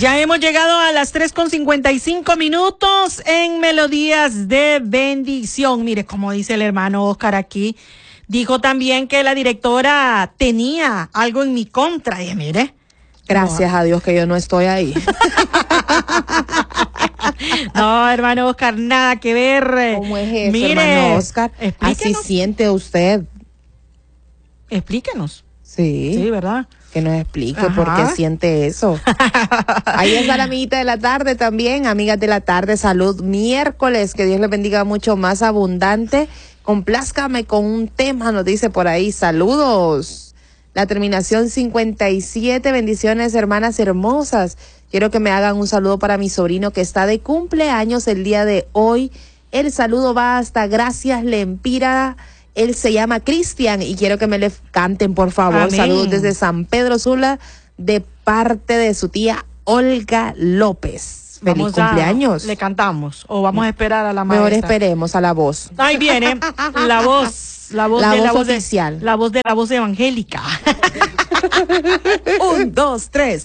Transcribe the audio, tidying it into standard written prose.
Ya hemos llegado a las 3:55 en Melodías de Bendición. Mire, como dice el hermano Oscar aquí, dijo también que la directora tenía algo en mi contra. Y mire. Gracias a Dios que yo no estoy ahí. No, hermano Oscar, nada que ver. ¿Cómo es eso, mire, hermano Oscar? Así siente usted. Explíquenos. Sí, ¿verdad? Que nos explique por qué siente eso. Ahí está la amiguita de la tarde también, amigas de la tarde, salud miércoles, que Dios les bendiga mucho más abundante. Complázcame con un tema, nos dice por ahí, saludos. La terminación 57, bendiciones hermanas hermosas. Quiero que me hagan un saludo para mi sobrino que está de cumpleaños el día de hoy. El saludo va hasta Gracias Lempira. Él se llama Cristian y quiero que me le canten, por favor. Amén. Saludos desde San Pedro Sula de parte de su tía Olga López. Feliz cumpleaños. ¿Le cantamos o vamos a esperar a la maestra? Mejor esperemos a la voz. Ahí viene la voz oficial. La voz evangélica. 1, 2, 3.